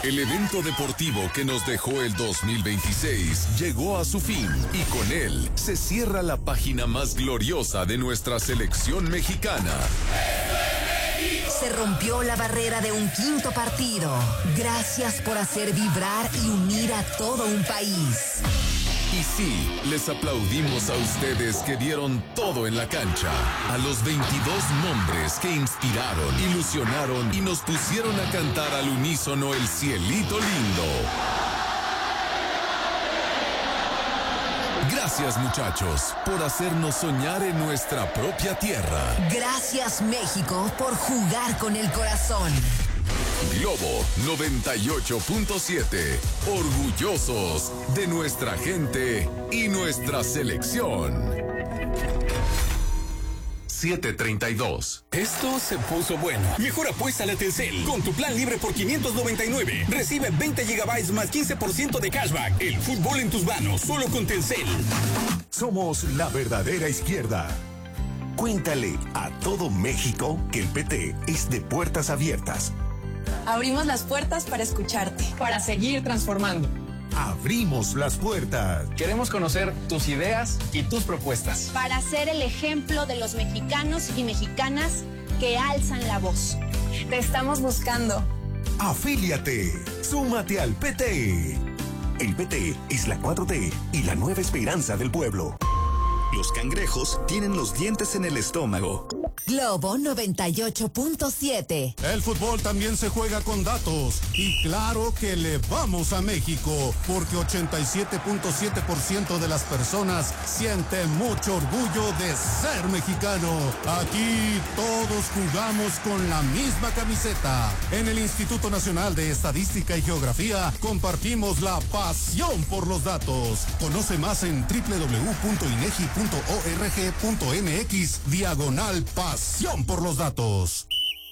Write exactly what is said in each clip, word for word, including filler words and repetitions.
El evento deportivo que nos dejó el dos mil veintiséis llegó a su fin y con él se cierra la página más gloriosa de nuestra selección mexicana. Se rompió la barrera de un quinto partido. Gracias por hacer vibrar y unir a todo un país. Y sí, les aplaudimos a ustedes que dieron todo en la cancha. A los veintidós nombres que inspiraron, ilusionaron y nos pusieron a cantar al unísono el cielito lindo. Gracias, muchachos, por hacernos soñar en nuestra propia tierra. Gracias, México, por jugar con el corazón. Globo noventa y ocho punto siete. Orgullosos de nuestra gente y nuestra selección. siete treinta y dos. Esto se puso bueno. Mejor apuéstale a Telcel. Con tu plan libre por quinientos noventa y nueve. Recibe veinte gigabytes más quince por ciento de cashback. El fútbol en tus manos, solo con Telcel. Somos la verdadera izquierda. Cuéntale a todo México que el P T es de puertas abiertas. Abrimos las puertas para escucharte. Para seguir transformando. Abrimos las puertas. Queremos conocer tus ideas y tus propuestas. Para ser el ejemplo de los mexicanos y mexicanas que alzan la voz. Te estamos buscando. Afíliate. Súmate al P T. El P T es la cuatro T y la nueva esperanza del pueblo. Los cangrejos tienen los dientes en el estómago. Globo noventa y ocho punto siete. El fútbol también se juega con datos. Y claro que le vamos a México, porque ochenta y siete punto siete por ciento de las personas sienten mucho orgullo de ser mexicano. Aquí todos jugamos con la misma camiseta. En el Instituto Nacional de Estadística y Geografía compartimos la pasión por los datos. Conoce más en doble u doble u doble u punto inegi punto org punto mx diagonal pasión por los datos.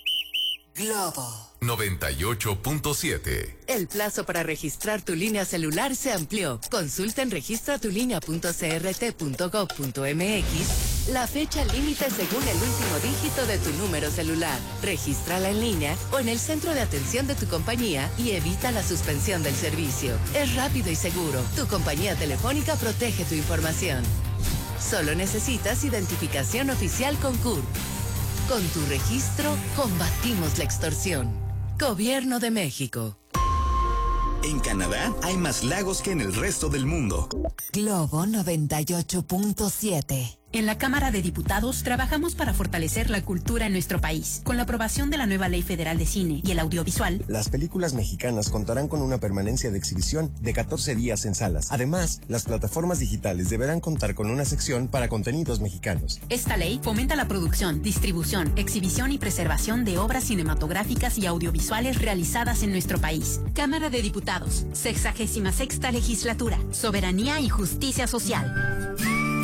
Globo noventa y ocho punto siete. El plazo para registrar tu línea celular se amplió. Consulta en registra tu línea punto c r t punto gov punto m x la fecha límite según el último dígito de tu número celular. Regístrala en línea o en el centro de atención de tu compañía y evita la suspensión del servicio. Es rápido y seguro. Tu compañía telefónica protege tu información. Solo necesitas identificación oficial con C U R. Con tu registro, combatimos la extorsión. Gobierno de México. En Canadá hay más lagos que en el resto del mundo. Globo noventa y ocho punto siete. En la Cámara de Diputados trabajamos para fortalecer la cultura en nuestro país. Con la aprobación de la nueva Ley Federal de Cine y el Audiovisual, las películas mexicanas contarán con una permanencia de exhibición de catorce días en salas. Además, las plataformas digitales deberán contar con una sección para contenidos mexicanos. Esta ley fomenta la producción, distribución, exhibición y preservación de obras cinematográficas y audiovisuales realizadas en nuestro país. Cámara de Diputados, sexagésima sexta legislatura, soberanía y justicia social.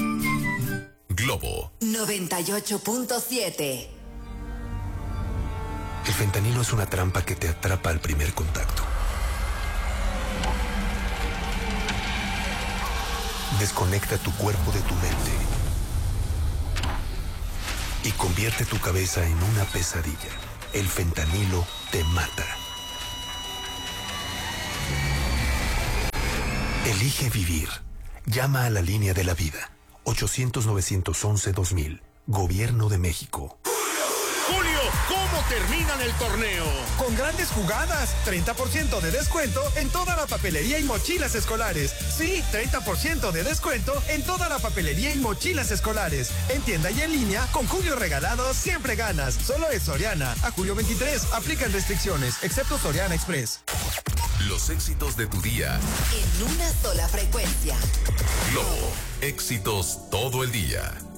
Globo noventa y ocho punto siete. El fentanilo es una trampa que te atrapa al primer contacto. Desconecta tu cuerpo de tu mente y convierte tu cabeza en una pesadilla. El fentanilo te mata. Elige vivir. Llama a la línea de la vida. ochocientos, novecientos once, dos mil. Gobierno de México. Julio, ¿cómo terminan el torneo? Con grandes jugadas, treinta por ciento de descuento en toda la papelería y mochilas escolares. Sí, treinta por ciento de descuento en toda la papelería y mochilas escolares. En tienda y en línea, con Julio regalado, siempre ganas. Solo es Soriana. A julio veintitrés, aplican restricciones, excepto Soriana Express. Los éxitos de tu día. En una sola frecuencia. Globo, éxitos todo el día.